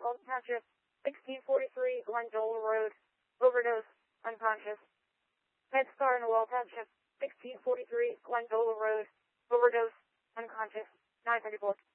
Alton Township, 1643 Glendola Road, overdose, unconscious. MedStar Noel Township, 1643 Glendola Road, overdose, unconscious, 934.